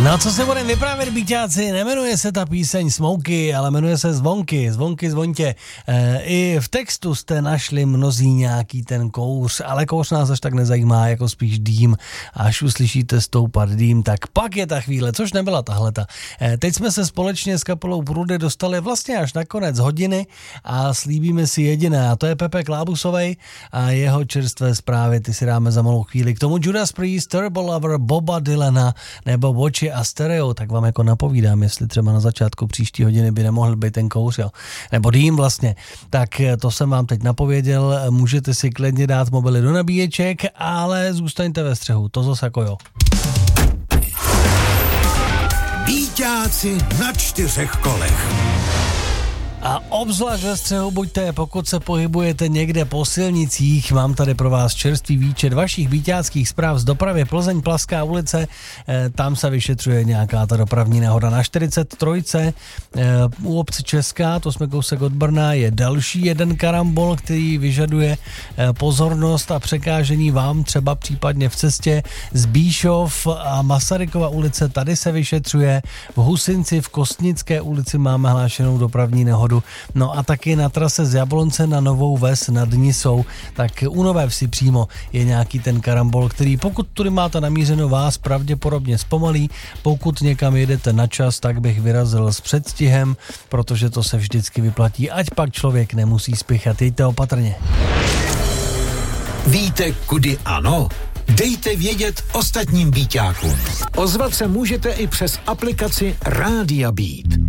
No co se budeme vyprávět, byťáci, nemenuje se ta píseň Smouky, ale jmenuje se Zvonky, Zvonky zvoňtě. I v textu jste našli mnozí nějaký ten kouř, ale kouř nás až tak nezajímá, jako spíš dým. Až uslyšíte stoupat dým, tak pak je ta chvíle, což nebyla tahleta. Teď jsme se společně s kapelou Prudy dostali vlastně až na konec hodiny a slíbíme si jediné, a to je Pepe Klábusovej a jeho čerstvé zprávy, ty si dáme za malou chvíli. K tomu Judas Priest, Turbo Lover, Boba Dylana nebo Watchy a Stereo, tak vám jako napovídám, jestli třeba na začátku příští hodiny by nemohl být ten kouř, jo. Nebo dým vlastně. Tak to jsem vám teď napověděl, můžete si klidně dát mobily do nabíječek, ale zůstaňte ve střehu, to zase jako jo. Býťáci na 4 kolech. A obzvlášť ve střehu buďte, pokud se pohybujete někde po silnicích. Mám tady pro vás čerstvý výčet vašich býťáckých zpráv z dopravy. Plzeň, Plaská ulice, tam se vyšetřuje nějaká ta dopravní nehoda. Na 43. U obce Česká, to jsme kousek od Brna, je další jeden karambol, který vyžaduje pozornost a překážení vám třeba případně v cestě. Zbíšov a Masarykova ulice, tady se vyšetřuje. V Husinci, v Kostnické ulici máme hlášenou dopravní nehodu. No a taky na trase z Jablonce na Novou Ves nad Nisou, tak u Nové Vsi přímo je nějaký ten karambol, který pokud tudy máte namířeno, vás pravděpodobně zpomalí. Pokud někam jedete na čas, tak bych vyrazil s předstihem, protože to se vždycky vyplatí, ať pak člověk nemusí spěchat. Jeďte opatrně. Víte, kudy ano? Dejte vědět ostatním býťákům. Ozvat se můžete i přes aplikaci Rádia Beat.